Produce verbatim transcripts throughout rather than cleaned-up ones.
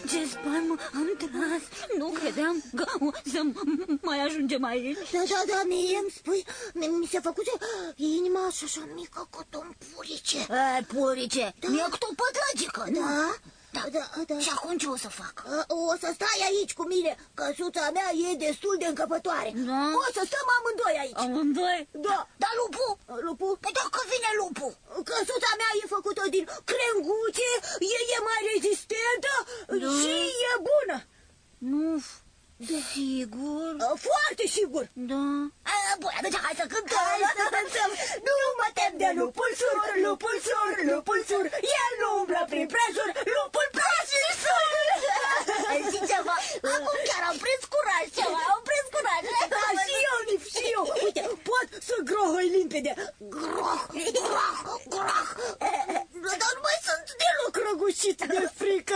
Ce spam am tras. Nu credeam că o să mai ajungem aici. Da, da, da, mie îmi spui, mi se făcuse inima așa mică cât un purice. E, purice, da. Mi-e cât o pătragică, da? Da. Da, da, da. Și acum ce o să fac? O să stai aici cu mine, căsuța mea e destul de încăpătoare. Da. O să stăm amândoi aici. Amândoi? Da. Dar lupul? Lupul? Păi dacă vine lupul? Căsuța mea e făcută din crenguțe, e, e mai rezistentă, da. Și e bună. Nu, da. Sigur? Foarte sigur. Da. A, bun, atunci hai să cântăm. Hai să cântăm. Nu mă tem de lupul sur, lupul sur, lupul sur. El nu umblă prin prejur, lupul praf și sur. Știi ceva? Acum chiar am prins curaj ceva, am prins curaj. Da, și eu, Nif, și eu. Uite, pot să grohăi limpede. Groh, groh, groh. Dar nu mai sunt deloc răgușit de frică.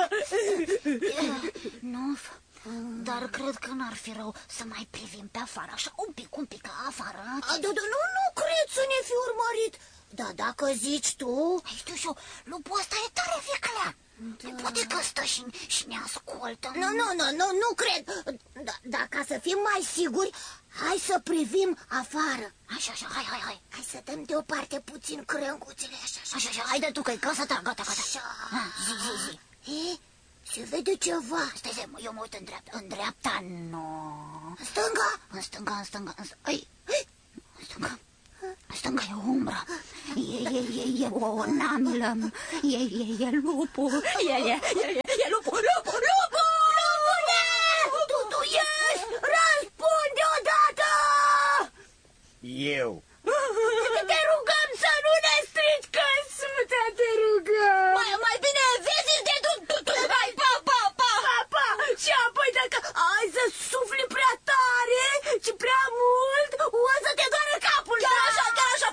Nu, dar cred că n-ar fi rău să mai privim pe afară, așa un pic, un pic afară. A, da, da, nu, nu cred să ne fi urmărit. Da, dacă zici tu... Știu și eu, lupul ăsta e tare viclea. Da. Poate că stă și, și ne ascultă. Nu, nu, nu, nu, nu cred. Da, da, ca să fim mai siguri, hai să privim afară. Așa, așa, hai, hai, hai. Hai să dăm deoparte puțin crânguțele, așa, așa. Așa, așa, haide tu, că-i casa ta, gata, gata. Așa. Ha, zi, zi, zi. E? Se vede ceva. Stai, stai, eu mă uit în dreapta. În dreapta, nu. În stânga? În stânga, în stânga, în stânga. Ai, în stânga. În stânga e umbră. E, e, e, e o namilă. E, e, e lupul. E, e, e, e lupul, lupul, lupul! Lupule! Tu, tu ești? Răspunde odată! Eu. Te rugăm să nu ne strici căsuța, te rugăm! Mai, mai bine vezi de tu, tu, tu, hai, pa, pa, pa! Pa, pa! Și apoi dacă ai să sufli prea tare și prea mult, o să te doară capul! Chiar așa, chiar așa!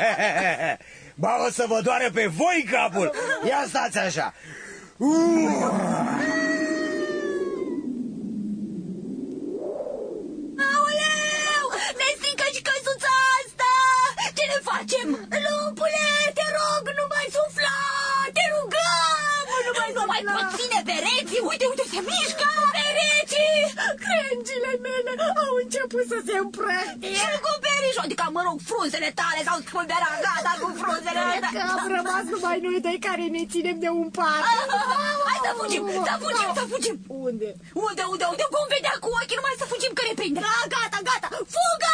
Ba, o să vă doară pe voi capul! Ia stați așa! Aoleu! Ne strică și căsuța asta! Ce ne facem? Lupule, te rog, nu mai sufla! Te rugăm! Nu mai Nu mai pot ține pereții! Uite, uite, se mișcă! pereții! Crengile mele au început să se împrăștie! Și cu perișul, adică, mă rog, frunzele tale s-au spulberat, gata cu frunzele Cred că am rămas numai noi doi care ne ținem de un pat. Hai să fugim, să fugim, să fugim! Unde? Unde, unde, unde? Vom vedea cu ochii, numai să fugim că ne prinde! Da, gata, gata! Fugă!